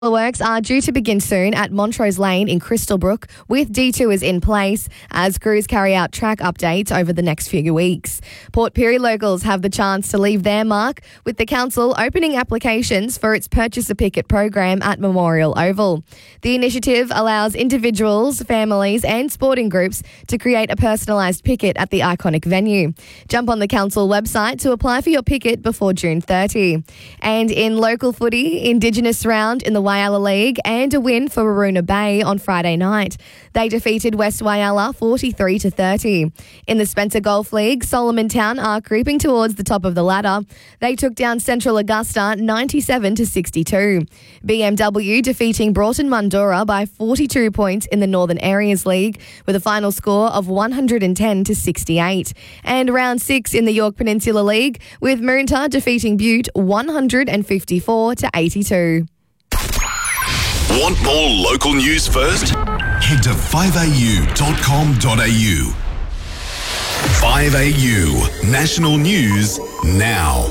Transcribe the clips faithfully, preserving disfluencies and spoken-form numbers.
The works are due to begin soon at Montrose Lane in Crystalbrook, with detours in place as crews carry out track updates over the next few weeks. Port Pirie locals have the chance to leave their mark, with the council opening applications for its Purchase a Picket program at Memorial Oval. The initiative allows individuals, families and sporting groups to create a personalised picket at the iconic venue. Jump on the council website to apply for your picket before June thirtieth. And in local footy, Indigenous round in the Whyalla League and a win for Waroona Bay on Friday night. They defeated West Whyalla forty-three to thirty. In the Spencer Golf League, Solomon Town are creeping towards the top of the ladder. They took down Central Augusta ninety-seven to sixty-two. B M W defeating Broughton Mundura by forty-two points in the Northern Areas League with a final score of one hundred ten to sixty-eight. And round six in the Yorke Peninsula League with Moonta defeating Butte one hundred fifty-four to eighty-two. Want more local news first? Head to five a u dot com dot a u. five A U National News now.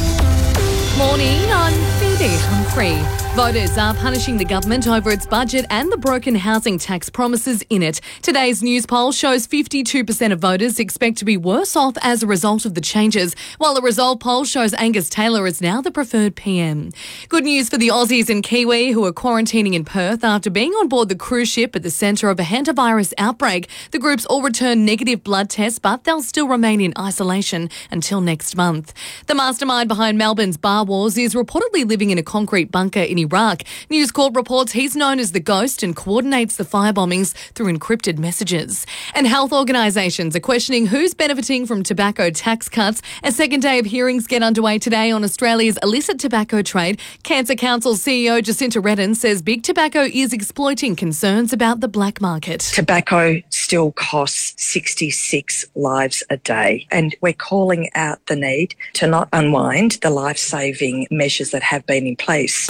Morning, I'm Phoebe Humphrey. Voters are punishing the government over its budget and the broken housing tax promises in it. Today's news poll shows fifty-two percent of voters expect to be worse off as a result of the changes, while the Resolve poll shows Angus Taylor is now the preferred P M. Good news for the Aussies and Kiwi who are quarantining in Perth after being on board the cruise ship at the centre of a hantavirus outbreak. The groups all returned negative blood tests, but they'll still remain in isolation until next month. The mastermind behind Melbourne's bar wars is reportedly living in a concrete bunker in Iraq. News Corp reports he's known as the Ghost and coordinates the firebombings through encrypted messages. And health organisations are questioning who's benefiting from tobacco tax cuts. A second day of hearings get underway today on Australia's illicit tobacco trade. Cancer Council C E O Jacinta Redden says big tobacco is exploiting concerns about the black market. Tobacco still costs sixty-six lives a day, and we're calling out the need to not unwind the life-saving measures that have been in place.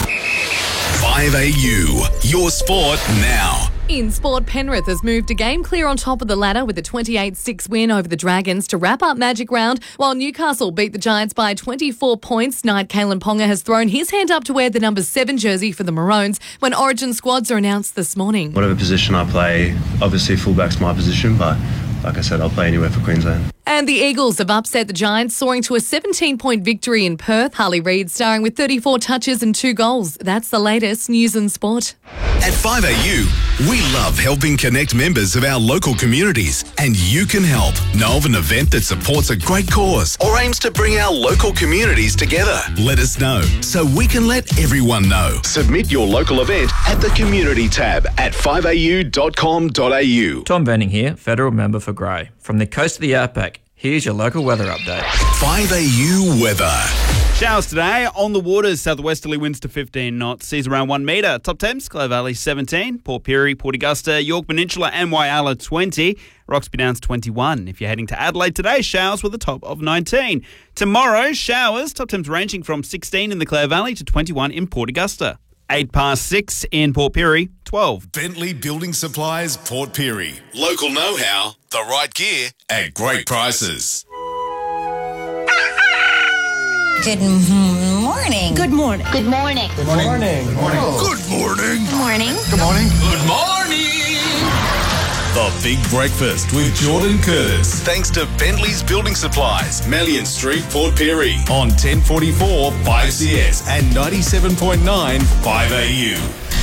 five A U, your sport now. In sport, Penrith has moved a game clear on top of the ladder with a twenty-eight six win over the Dragons to wrap up Magic Round, while Newcastle beat the Giants by twenty-four points. Knight Kalen Ponga has thrown his hand up to wear the number seven jersey for the Maroons when Origin squads are announced this morning. Whatever position I play, obviously fullback's my position, but like I said, I'll play anywhere for Queensland. And the Eagles have upset the Giants, soaring to a seventeen-point victory in Perth. Harley Reid starring with thirty-four touches and two goals. That's the latest news and sport. At five A U, we love helping connect members of our local communities, and you can help. Know of an event that supports a great cause or aims to bring our local communities together? Let us know so we can let everyone know. Submit your local event at the Community tab at five a u dot com dot a u. Tom Venning here, Federal Member for Grey. From the coast of the Outback, here's your local weather update. five A U weather. Showers today on the waters. Southwesterly winds to fifteen knots. Seas around one metre. Top temps, Clare Valley seventeen. Port Pirie, Port Augusta, Yorke Peninsula and Whyalla twenty. Roxby Downs twenty-one. If you're heading to Adelaide today, showers with a top of nineteen. Tomorrow, showers. Top temps ranging from sixteen in the Clare Valley to twenty-one in Port Augusta. eight past six in Port Pirie, twelve. Bentley Building Supplies, Port Pirie. Local know-how, the right gear at great prices. Good morning. Good morning. Good morning. Good morning. Good morning. Good morning. Good morning. Good morning. Good morning. The Big Breakfast with Jordan Curtis. Thanks to Bentley's Building Supplies, Melian Street, Port Pirie. On ten forty-four five C S and ninety-seven point nine five A U.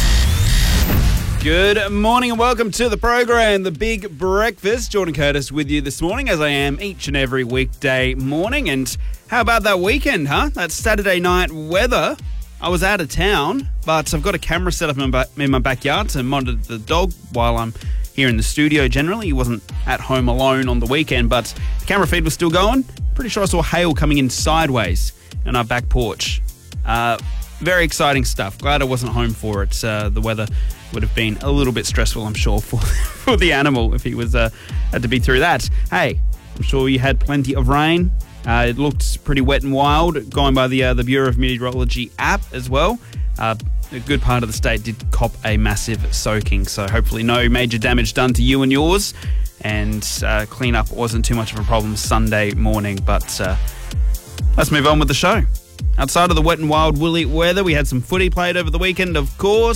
Good morning and welcome to the program, The Big Breakfast. Jordan Curtis with you this morning, as I am each and every weekday morning. And how about that weekend, huh? That Saturday night weather. I was out of town, but I've got a camera set up in my, in my backyard to monitor the dog while I'm here in the studio. Generally, he wasn't at home alone on the weekend, but the camera feed was still going. Pretty sure I saw hail coming in sideways on our back porch. Uh, very exciting stuff. Glad I wasn't home for it. Uh, the weather would have been a little bit stressful, I'm sure, for for the animal if he was uh, had to be through that. Hey, I'm sure you had plenty of rain. Uh, it looked pretty wet and wild, going by the uh, the Bureau of Meteorology app as well. Uh, a good part of the state did cop a massive soaking, so hopefully no major damage done to you and yours, and uh, clean-up wasn't too much of a problem Sunday morning. But uh, let's move on with the show. Outside of the wet and wild woolly weather, we had some footy played over the weekend, of course.